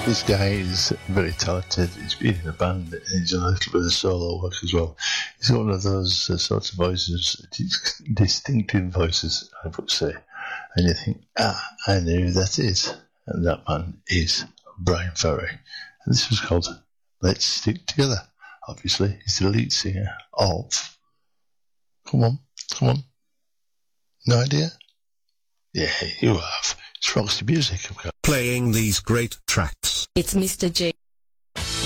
This guy is very talented. He's been in a band and he's done a little bit of solo work as well. He's got one of those sorts of voices, distinctive voices, I would say. And you think, I know who that is. And that man is Bryan Ferry. And this was called Let's Stick Together. Obviously, he's the lead singer of... Come on. No idea? Yeah, you have. It's Roxy Music. Playing these great tracks. It's Mr. J.